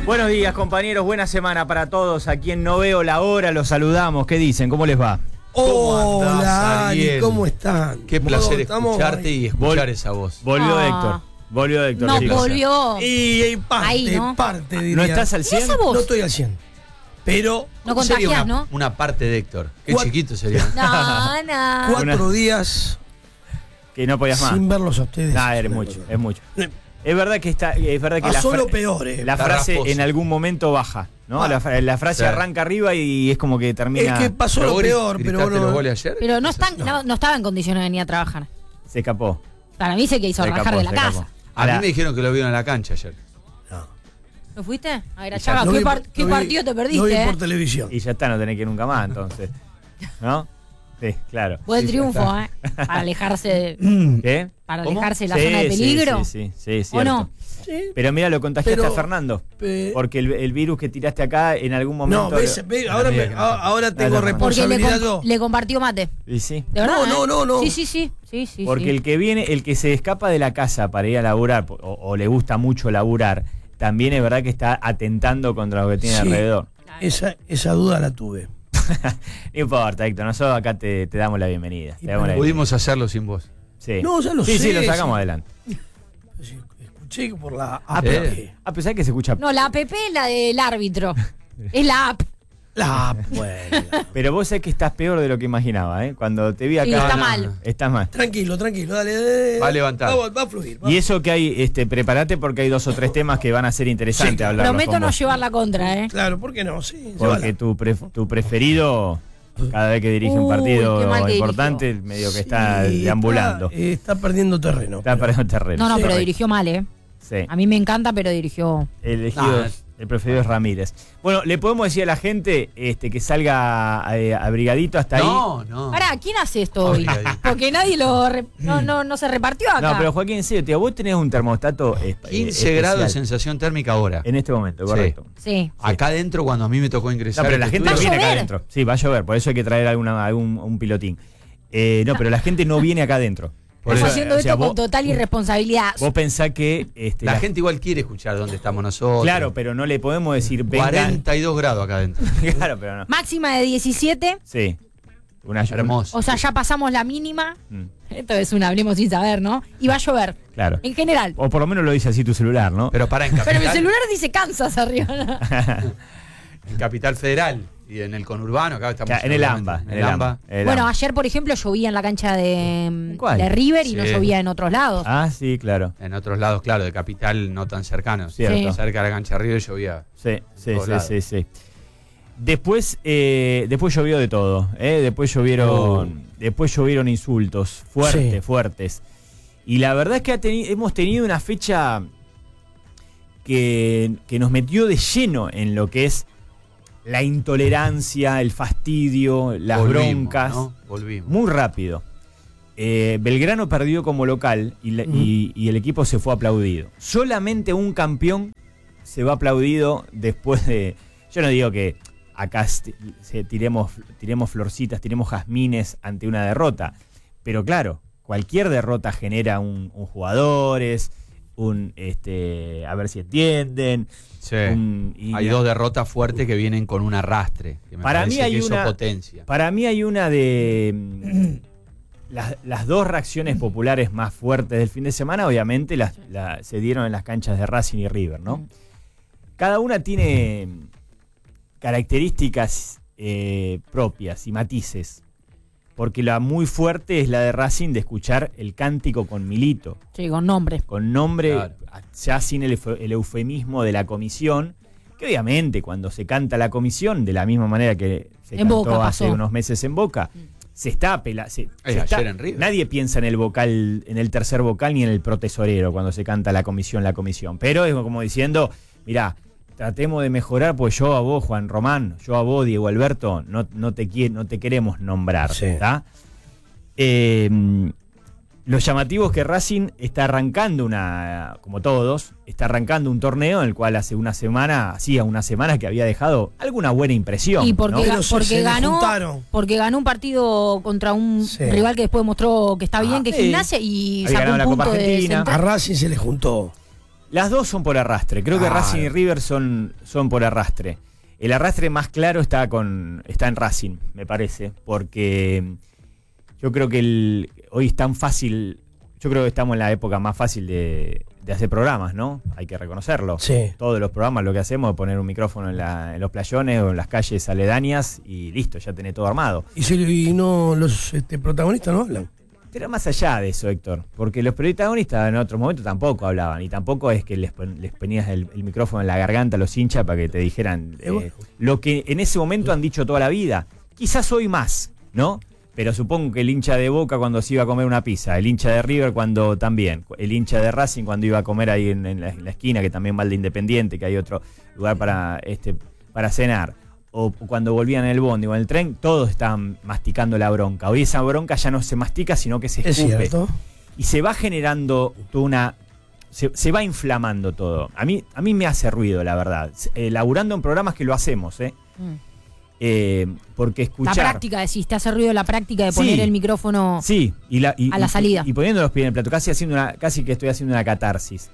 Buenos días, compañeros, buena semana para todos. A quien no veo la hora, los saludamos. ¿Qué dicen? ¿Cómo les va? Hola, Ari, ¿cómo están? Qué placer escucharte y escuchar esa voz. Volvió Héctor. Volvió Héctor. No, volvió. Y parte, Ahí, ¿no? parte, diría. ¿No estás al 100? No estoy al 100. Pero No contagiás, ¿no? Una parte de Héctor. Qué chiquito sería. No. 4 días Que no podías más. sin verlos a ustedes. Es mucho, es mucho. Es verdad que A solo peor, la frase rasposo. en algún momento baja, ¿no? Ah. La frase Sí. arranca arriba y es como que termina. Es que pasó lo vos peor, pero gritaste los bueno. goles ayer. Pero no estaba en condiciones de venir a trabajar. Se escapó. Para mí se quiso Se rajar escapó, de la se casa. escapó. A mí Ahora- me dijeron que lo vieron en la cancha ayer. No. ¿Lo fuiste? A ver, Ya. Chaga, Lo ¿qué, vi- qué lo vi- partido te Lo vi perdiste? por televisión. Y ya está, no tenés que ir nunca más, entonces. ¿No? Sí, claro. Buen Sí, triunfo, ya ¿eh? Para alejarse de, ¿Qué? para ¿Cómo? alejarse de la Sí, zona de sí, peligro. Sí, cierto. ¿O no? Sí. Pero mira, lo contagiaste Pero- a Fernando. Pe- Porque el virus que tiraste acá en algún momento. No, ves, ahora, mía que no. ahora tengo no. Porque responsabilidad yo. le compartió mate. Y sí. ¿De verdad? No. Sí. Porque el que viene, el que se escapa de la casa para ir a laburar, o le gusta mucho laburar, también es verdad que está atentando contra lo que tiene Sí. alrededor. Esa duda la tuve. No importa, Héctor, nosotros acá te damos la bienvenida. Te damos la bienvenida. Pudimos hacerlo sin vos. Sí. No, ya lo Sí, sé, lo sacamos sí. adelante. Escuché por la Ah, app. pero- a pesar que se escucha. No, la app es la del árbitro. Es la app. La app, bueno. Pero vos sabés que estás peor de lo que imaginaba, ¿eh? Cuando te vi acá. Sí, está no, mal. no. Estás mal. Tranquilo, dale. Va a levantar. Va a fluir. Y eso que hay, prepárate porque hay 2 o 3 temas que van a ser interesantes Sí, hablar. Prometo no llevar la contra, ¿eh? Claro, ¿por qué no? Sí, Porque llévala. tu preferido, cada vez que dirige un Uy, qué partido mal que importante, medio que está Sí, deambulando. Está perdiendo terreno. Está perdiendo terreno. No, Sí. pero dirigió mal, ¿eh? Sí. A mí me encanta, pero dirigió. El elegido, Ah. el preferido es Ramírez. Bueno, le podemos decir a la gente que salga abrigadito hasta ahí. No. Pará, ¿quién hace esto hoy? Obligadito. Porque nadie no se repartió acá. No, pero Joaquín, en serio, tío, vos tenés un termostato 15 grados de especial sensación térmica ahora. en este momento, Sí. correcto. Sí. Acá adentro, cuando a mí me tocó No, ingresar. pero la al gente no estudio, viene acá llover. adentro. Sí, va a llover, por eso hay que traer un pilotín. No, pero la gente no viene acá adentro. Por Estamos eso, haciendo o sea, esto vos- con total irresponsabilidad. Vos pensás que la gente igual quiere escuchar dónde estamos nosotros. Claro, pero no le podemos decir vengan. 42 grados acá adentro. Claro, pero no. Máxima de 17. Sí. Una Hermoso. O sea, ya pasamos la mínima. Mm, Esto es un hablemos sin saber, ¿no? Y va a llover. claro. En general. O por lo menos lo dice así tu celular, ¿no? Pero para en Pero Capital, mi celular dice Kansas arriba. en Capital Federal y en el conurbano, acá estamos. En el obviamente, AMBA. En el AMBA. Bueno, ayer, por ejemplo, llovía en la cancha de ¿Cuál? River y no Sí. llovía en otros lados. Ah, sí, claro. En otros lados, claro, de Capital no tan cercanos. Cierto. Sí. Cerca de la cancha de River llovía. Sí, sí, todos sí, lados. sí, sí. Después llovió de todo. Después llovieron insultos Sí. fuertes. Y la verdad es que hemos tenido una fecha que nos metió de lleno en lo que es la intolerancia, el fastidio, las Volvimos, broncas. ¿no? Volvimos. Muy rápido. Belgrano perdió como local y el equipo se fue aplaudido. Solamente un campeón se va aplaudido después de... Yo no digo que acá tiremos florcitas, tiremos jazmines ante una derrota, pero claro, cualquier derrota genera un jugadores, a ver si entienden. Sí. y Hay 2 derrotas fuertes que vienen con un arrastre. Que me Para parece mí hay que eso una- potencia. Para mí hay una de las 2 reacciones populares más fuertes del fin de semana, obviamente se dieron en las canchas de Racing y River, ¿no? Cada una tiene características propias y matices, porque la muy fuerte es la de Racing de escuchar el cántico con Milito, Sí, con nombre. con nombre, Claro. ya sin el eufemismo de la comisión, que obviamente cuando se canta la comisión, de la misma manera que se En cantó Boca hace pasó. unos meses en Boca, se está pelando. Ayer en River. Nadie piensa en el vocal, en el tercer vocal ni en el protesorero cuando se canta la comisión. Pero es como diciendo, mirá, tratemos de mejorar, pues yo a vos, Juan Román, yo a vos, Diego Alberto, no te queremos nombrar. Sí. ¿Tá? Lo llamativo es que Racing está arrancando como todos, está arrancando un torneo en el cual hacía una semana que había dejado alguna buena impresión. Y porque, ¿no? Pero se le juntaron. porque ganó un partido contra un Sí. rival que después mostró que está bien, que es sí. Gimnasia, y Había sacó ganado un la Copa punto de Argentina. A central. Racing se le juntó. Las dos son por arrastre. Creo que Racing y River son por arrastre. El arrastre más claro está en Racing, me parece, porque yo creo que hoy es tan fácil. Yo creo que estamos en la época más fácil de hacer programas, ¿no? Hay que reconocerlo. Sí. Todos los programas lo que hacemos es poner un micrófono en los playones o en las calles aledañas y listo, ya tenés todo armado. Y no los protagonistas no hablan. Pero más allá de eso, Héctor, porque los protagonistas en otro momento tampoco hablaban y tampoco es que les ponías el micrófono en la garganta a los hinchas para que te dijeran Bueno. lo que en ese momento han dicho toda la vida. Quizás hoy más, ¿no? Pero supongo que el hincha de Boca cuando se iba a comer una pizza, el hincha de River cuando también, el hincha de Racing cuando iba a comer ahí en la esquina, que también va al de Independiente, que hay otro lugar para cenar, o cuando volvían en el bondi o en el tren, todos estaban masticando la bronca. Hoy esa bronca ya no se mastica, sino que se escupe. Es cierto. Y se va generando se va inflamando todo. A mí me hace ruido, la verdad. Laburando en programas que lo hacemos, porque escuchar... La práctica, decís, te hace ruido la práctica de poner el micrófono a la salida. Y poniendo los pies en el plato, casi que estoy haciendo una catarsis.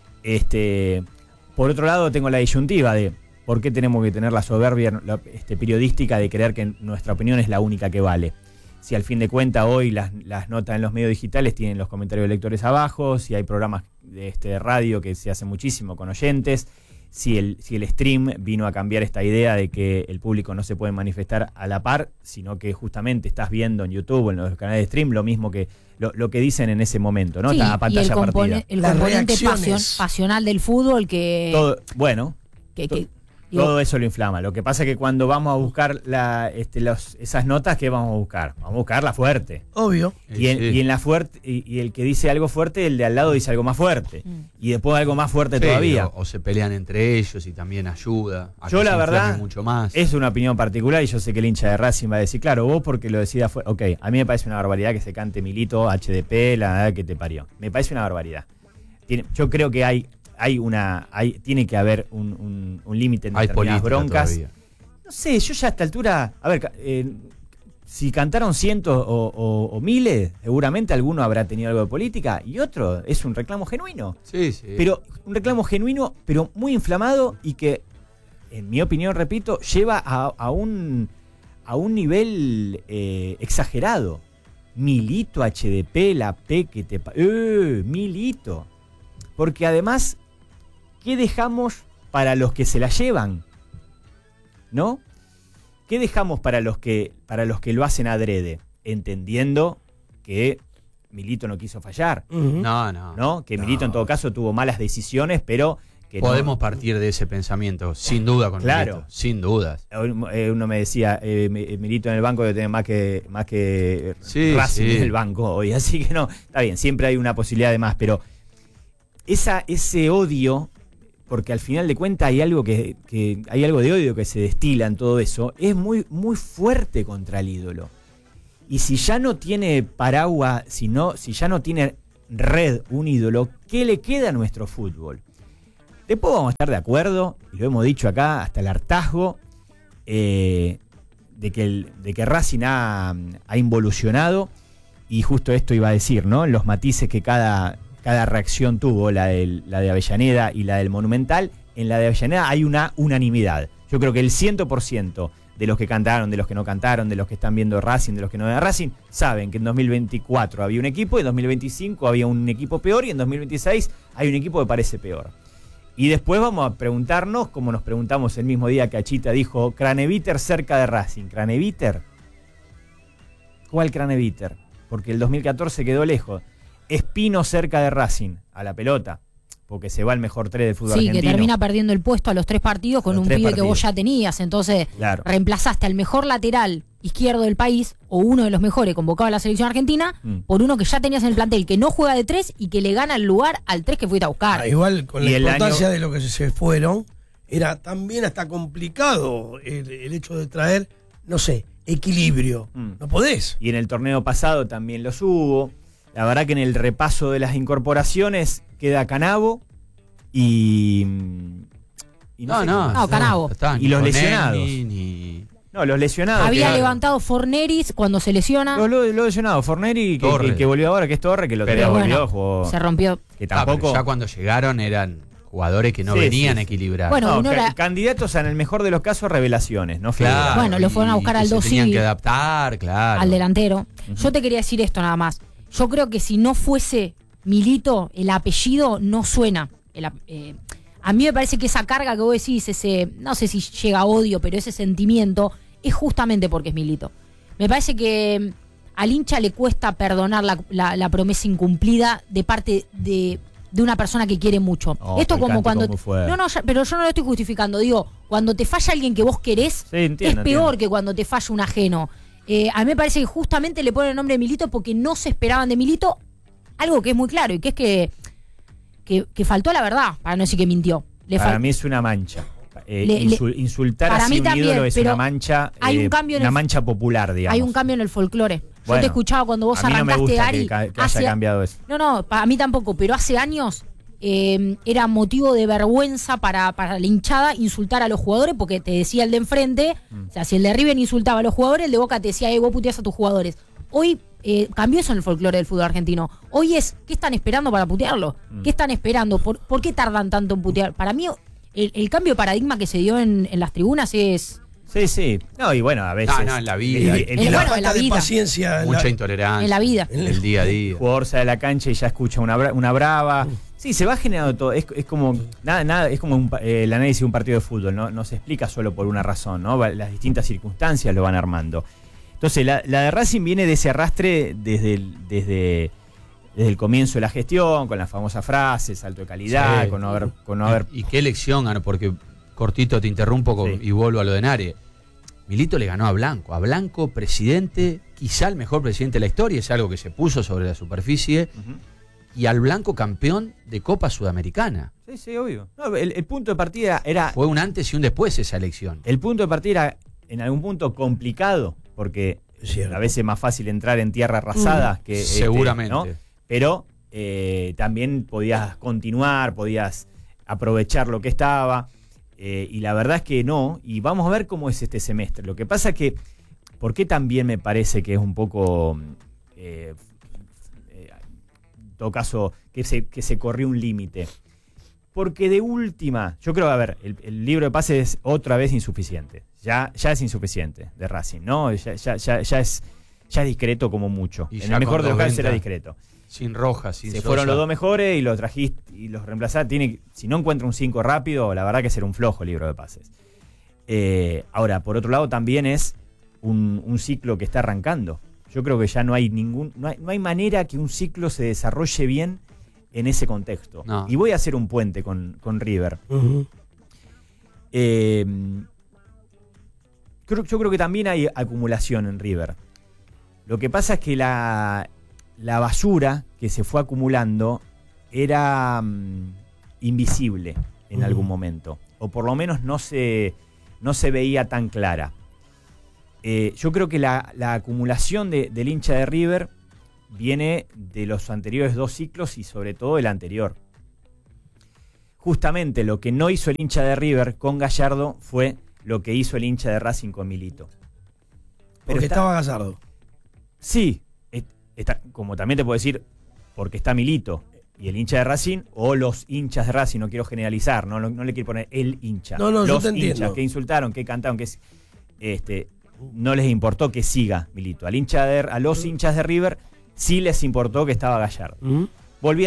Por otro lado, tengo la disyuntiva de por qué tenemos que tener la soberbia periodística de creer que nuestra opinión es la única que vale. Si al fin de cuentas hoy las notas en los medios digitales tienen los comentarios de lectores abajo, si hay programas de radio que se hacen muchísimo con oyentes, si el stream vino a cambiar esta idea de que el público no se puede manifestar a la par, sino que justamente estás viendo en YouTube o en los canales de stream lo mismo que lo que dicen en ese momento, ¿no? Sí, La pantalla y partida. El Las componente reacciones. pasional del fútbol que... Todo, bueno, digo, todo eso lo inflama. Lo que pasa es que cuando vamos a buscar esas notas, ¿qué vamos a buscar? Vamos a buscarla fuerte. Obvio. Y en la fuerte y el que dice algo fuerte, el de al lado dice algo más fuerte. Y después algo más fuerte todavía. O se pelean entre ellos y también ayuda a Yo que la se verdad inflame mucho más. es una opinión particular y yo sé que el hincha de Racing va a decir, claro, vos porque lo decís afuera. Ok, a mí me parece una barbaridad que se cante Milito, HDP, la verdad que te parió. Me parece una barbaridad. Yo creo que tiene que haber un límite en determinadas broncas. Todavía. No sé, yo ya a esta altura, a ver, si cantaron cientos o miles, seguramente alguno habrá tenido algo de política y otro es un reclamo genuino. Sí, sí. Pero un reclamo genuino, pero muy inflamado y que, en mi opinión, repito, lleva a un nivel exagerado. Milito, HDP, la P que te... Milito. Porque además, ¿qué dejamos para los que se la llevan? ¿No? ¿Qué dejamos para los que lo hacen adrede? Entendiendo que Milito no quiso fallar. ¿No? Que Milito en todo caso tuvo malas decisiones, pero que podemos partir de ese pensamiento, sin duda, con Claro. Milito, sin dudas. Uno me decía, Milito en el banco debe tener más que Sí, Racing sí. en el banco hoy. Así que no, está bien, siempre hay una posibilidad de más, pero ese odio, porque al final de cuentas hay algo que hay algo de odio que se destila en todo eso, es muy, muy fuerte contra el ídolo. Y si ya no tiene paraguas, si ya no tiene red un ídolo, ¿qué le queda a nuestro fútbol? Después vamos a estar de acuerdo, y lo hemos dicho acá hasta el hartazgo, de que Racing ha involucionado, y justo esto iba a decir, ¿no? Los matices que cada reacción tuvo, la de Avellaneda y la del Monumental. En la de Avellaneda hay una unanimidad. Yo creo que el 100% de los que cantaron, de los que no cantaron, de los que están viendo Racing, de los que no ven Racing, saben que en 2024 había un equipo, en 2025 había un equipo peor y en 2026 hay un equipo que parece peor. Y después vamos a preguntarnos, como nos preguntamos el mismo día que Achita dijo, Craneviter cerca de Racing. ¿Craneviter? ¿Cuál Craneviter? Porque el 2014 quedó lejos. Espino cerca de Racing, a la pelota, porque se va el mejor 3 del fútbol argentino. Sí, que termina perdiendo el puesto a los 3 partidos con un pibe que vos ya tenías. Entonces, claro, reemplazaste al mejor lateral izquierdo del país, o uno de los mejores convocado a la selección argentina, por uno que ya tenías en el plantel, que no juega de 3 y que le gana el lugar al 3 que fuiste a buscar. Igual, con la Y importancia de lo que se fueron, era también hasta complicado el hecho de traer, no sé, equilibrio. No podés. Y en el torneo pasado también los hubo. La verdad que en el repaso de las incorporaciones queda Canavo y Canavo. Está, Y los ni lesionados. Coneni, No, los lesionados. Había levantado Forneris cuando se lesiona. Los lesionados, Forneri, que volvió ahora, que es Torre, que lo Pero volvió, jugó. Se rompió. Que tampoco. Pero ya cuando llegaron eran jugadores que no venían equilibrados. Bueno, candidatos en el mejor de los casos, revelaciones, ¿no? Claro. Bueno, lo fueron a buscar al se 2 tenían que adaptar, claro. al delantero. Yo te quería decir esto nada más. Yo creo que si no fuese Milito, el apellido no suena. A mí me parece que esa carga que vos decís, no sé si llega a odio, pero ese sentimiento, es justamente porque es Milito. Me parece que al hincha le cuesta perdonar la promesa incumplida de parte de una persona que quiere mucho. Esto como cuando... pero yo no lo estoy justificando. Digo, cuando te falla alguien que vos querés, es peor que cuando te falla un ajeno. A mí me parece que justamente le ponen el nombre de Milito porque no se esperaban de Milito algo que es muy claro, y que es que faltó la verdad, para no decir que mintió. Para mí es una mancha. Insultar así un ídolo es una mancha, hay un cambio una mancha popular, digamos. Hay un cambio en el folclore. Yo te escuchaba cuando vos arrancaste, no Ari. Que haya cambiado eso. No, a mí tampoco, pero hace años era motivo de vergüenza para la hinchada insultar a los jugadores, porque te decía el de enfrente, o sea, si el de River insultaba a los jugadores, el de Boca te decía, vos puteás a tus jugadores. Hoy cambió eso en el folclore del fútbol argentino. Hoy es, ¿qué están esperando para putearlo? ¿Qué están esperando? ¿Por qué tardan tanto en putear? Para mí, el cambio de paradigma que se dio en las tribunas es... Sí. No, y bueno, a veces... No, en la vida. La falta de paciencia. Mucha intolerancia. En la vida. En el día a día. El jugador sale de la cancha y ya escucha una brava. Sí, se va generando todo. Es como nada, es como el análisis de un partido de fútbol, ¿no? No se explica solo por una razón, ¿no? Las distintas circunstancias lo van armando. Entonces, la de Racing viene de ese arrastre desde el comienzo de la gestión, con las famosas frases, salto de calidad, con no haber... ¿Y qué elección ganó? Porque, cortito, te interrumpo y vuelvo a lo de Nare. Milito le ganó a Blanco, presidente, quizá el mejor presidente de la historia, es algo que se puso sobre la superficie, y al Blanco campeón de Copa Sudamericana. Sí, obvio. No, el punto de partida era... Fue un antes y un después esa elección. El punto de partida era, en algún punto, complicado, porque a veces es más fácil entrar en tierra arrasada que... Seguramente. ¿no? Pero también podías continuar, podías aprovechar lo que estaba... y la verdad es que no, y vamos a ver cómo es este semestre. Lo que pasa es que, ¿por qué también me parece que es un poco, en todo caso, que se corrió un límite? Porque de última, yo creo, a ver, el libro de pases es otra vez insuficiente. Ya es insuficiente de Racing, ¿no? Ya es discreto como mucho. Y en el mejor de los casos era discreto. Sin Rojas, sin Se Sosa. fueron los dos mejores y los trajiste y los reemplazaste. Si no encuentra un 5 rápido, la verdad que será un flojo el libro de pases. Ahora, por otro lado, también es un ciclo que está arrancando. Yo creo que ya no hay manera que un ciclo se desarrolle bien en ese contexto. No. Y voy a hacer un puente con River. Yo creo que también hay acumulación en River. Lo que pasa es que la basura que se fue acumulando era invisible en algún momento, o por lo menos no se veía tan clara. Yo creo que la acumulación del hincha de River viene de los anteriores 2 ciclos y sobre todo el anterior. Justamente lo que no hizo el hincha de River con Gallardo fue lo que hizo el hincha de Racing con Milito. Porque estaba Gallardo. Sí. Como también te puedo decir, porque está Milito y el hincha de Racing, o los hinchas de Racing, no quiero generalizar, no le quiero poner el hincha. No, los yo te hinchas entiendo. que insultaron, que cantaron, no les importó que siga Milito. A los hinchas de River sí les importó que estaba Gallardo.